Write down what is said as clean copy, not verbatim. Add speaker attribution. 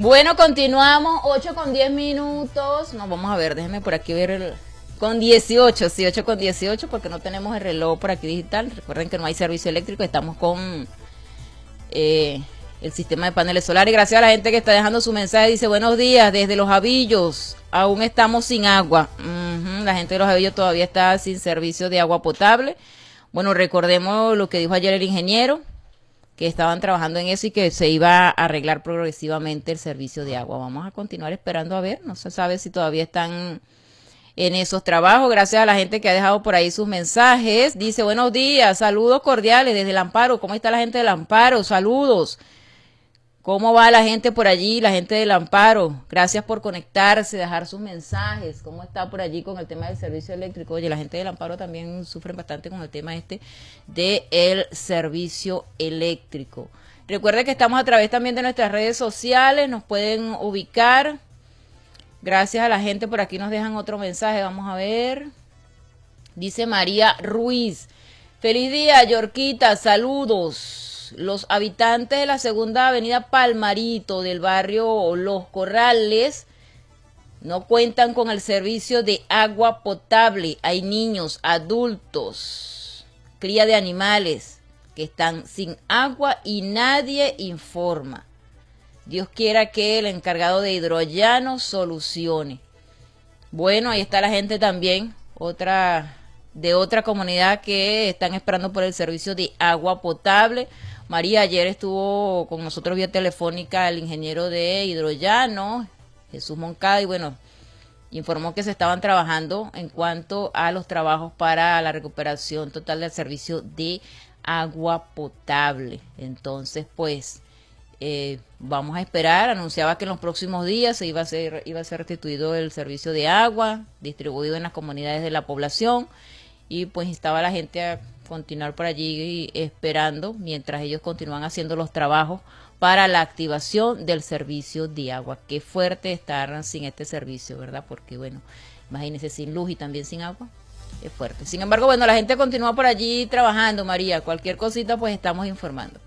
Speaker 1: Bueno, continuamos, 8:10. No, vamos a ver, déjenme por aquí ver con 18, sí, 8:18, porque no tenemos el reloj por aquí digital. Recuerden que no hay servicio eléctrico, estamos con el sistema de paneles solares. Gracias a la gente que está dejando su mensaje, dice buenos días, desde Los Avillos, aún estamos sin agua. La gente de Los Avillos todavía está sin servicio de agua potable. Bueno, recordemos lo que dijo ayer el ingeniero, que estaban trabajando en eso y que se iba a arreglar progresivamente el servicio de agua. Vamos a continuar esperando a ver, no se sabe si todavía están en esos trabajos. Gracias a la gente que ha dejado por ahí sus mensajes. Dice, buenos días, saludos cordiales desde el Amparo. ¿Cómo está la gente del Amparo? Saludos. ¿Cómo va la gente por allí, la gente del Amparo? Gracias por conectarse, dejar sus mensajes. ¿Cómo está por allí con el tema del servicio eléctrico? Oye, la gente del Amparo también sufre bastante con el tema del servicio eléctrico. Recuerden que estamos a través también de nuestras redes sociales, nos pueden ubicar. Gracias a la gente, por aquí nos dejan otro mensaje, vamos a ver. Dice María Ruiz, feliz día, Yorquita, saludos. Los habitantes de la segunda avenida Palmarito del barrio Los Corrales no cuentan con el servicio de agua potable. Hay niños, adultos, cría de animales que están sin agua y nadie informa. Dios quiera que el encargado de Hidrollano solucione. Bueno, ahí está la gente también, de otra comunidad que están esperando por el servicio de agua potable. María, ayer estuvo con nosotros vía telefónica el ingeniero de Hidrollano, Jesús Moncada, y bueno, informó que se estaban trabajando en cuanto a los trabajos para la recuperación total del servicio de agua potable. Entonces, pues, vamos a esperar. Anunciaba que en los próximos días se iba a ser restituido el servicio de agua, distribuido en las comunidades de la población, y pues instaba a la gente a continuar por allí esperando mientras ellos continúan haciendo los trabajos para la activación del servicio de agua. Qué fuerte estar sin este servicio, ¿verdad? Porque bueno, imagínense, sin luz y también sin agua, es fuerte. Sin embargo, bueno, la gente continúa por allí trabajando, María. Cualquier cosita, pues estamos informando.